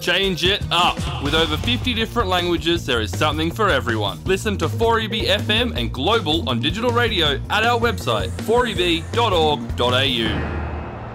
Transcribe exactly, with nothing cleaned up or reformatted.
Change it up. With over fifty different languages, there is something for everyone. Listen to four E B F M and Global on digital radio at our website, four e b dot org dot a u.